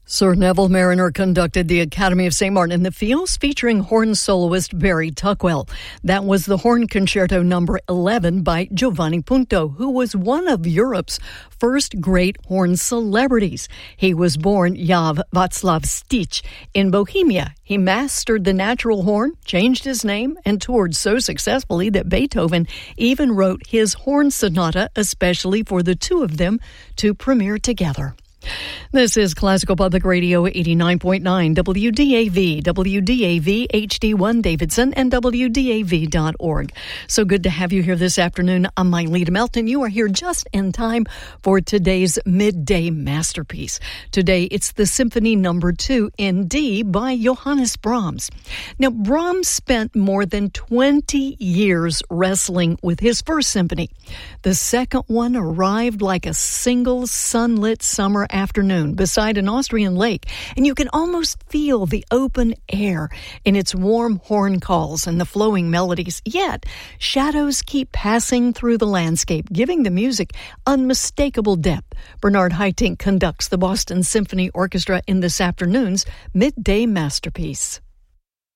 Sir Neville Marriner conducted the Academy of St. Martin in the Fields, featuring horn soloist Barry Tuckwell. That was the Horn Concerto number 11 by Giovanni Punto, who was one of Europe's first great horn celebrities. He was born Jan Václav Stich in Bohemia. He mastered the natural horn, changed his name, and toured so successfully that Beethoven even wrote his horn sonata especially for the two of them to premiere together. This is Classical Public Radio 89.9 WDAV, WDAV HD1 Davidson, and WDAV.org. So good to have you here this afternoon. I'm Myleta Melton. You are here just in time for today's midday masterpiece. Today, it's the Symphony No. 2 in D by Johannes Brahms. Now, Brahms spent more than 20 years wrestling with his first symphony. The second one arrived like a single sunlit summer afternoon beside an Austrian lake, and you can almost feel the open air in its warm horn calls and the flowing melodies. Yet, shadows keep passing through the landscape, giving the music unmistakable depth. Bernard Haitink conducts the Boston Symphony Orchestra in this afternoon's midday masterpiece.